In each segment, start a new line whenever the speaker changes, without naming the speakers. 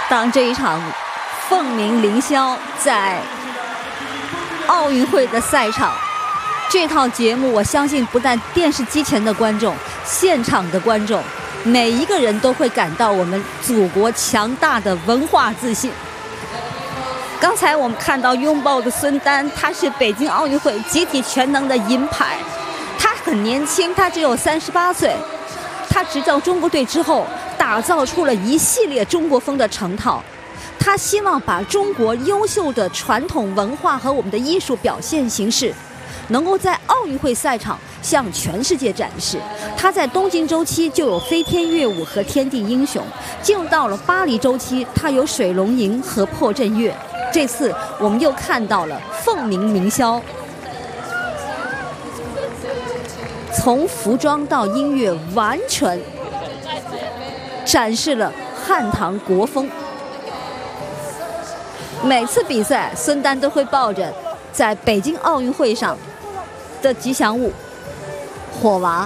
当这一场凤鸣凌霄在奥运会的赛场，这套节目我相信不但电视机前的观众，现场的观众，每一个人都会感到我们祖国强大的文化自信。刚才我们看到拥抱的孙丹，他是北京奥运会集体全能的银牌，他很年轻，他只有38岁。他执教中国队之后，打造出了一系列中国风的成套。他希望把中国优秀的传统文化和我们的艺术表现形式，能够在奥运会赛场向全世界展示。他在东京周期就有飞天跃舞和天地英雄，进入到了巴黎周期，他有水龙吟和破阵乐。这次我们又看到了凤鸣凌霄，从服装到音乐完全展示了汉唐国风。每次比赛，孙丹都会抱着在北京奥运会上的吉祥物火娃。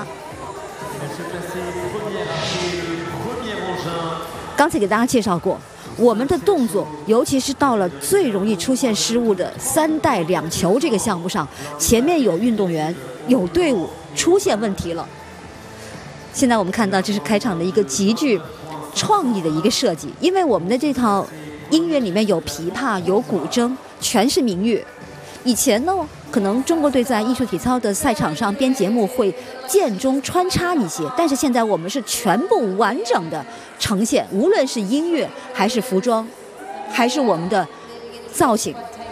刚才给大家介绍过，我们的动作，尤其是到了最容易出现失误的3带2球这个项目上，前面有运动员、有队伍出现问题了。现在我们看到，这是开场的一个极具创意的一个设计，因为我们的这套音乐里面有琵琶、有古筝，全是民乐。以前呢，可能中国队在艺术体操的赛场上编节目会间中穿插一些，但是现在我们是全部完整的呈现，无论是音乐还是服装，还是我们的造型。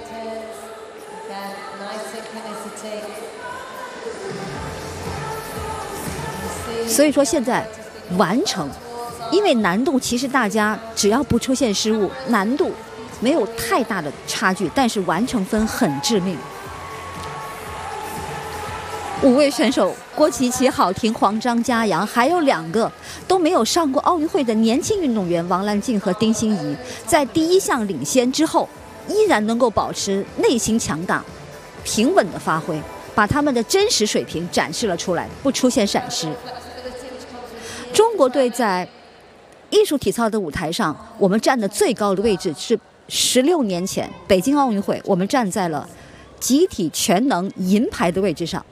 所以说现在完成，因为难度其实大家只要不出现失误，难度没有太大的差距，但是完成分很致命。5位选手郭琪琪、郝婷、黄章、嘉阳，还有2个都没有上过奥运会的年轻运动员王兰静和丁欣怡，在第一项领先之后，依然能够保持内心强大、平稳的发挥，把他们的真实水平展示了出来，不出现闪失。中国队在艺术体操的舞台上，我们站的最高的位置是16年前北京奥运会，我们站在了集体全能银牌的位置上。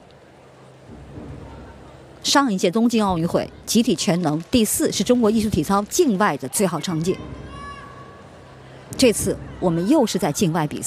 上一届东京奥运会集体全能第4是中国艺术体操境外的最好成绩。这次我们又是在境外比赛。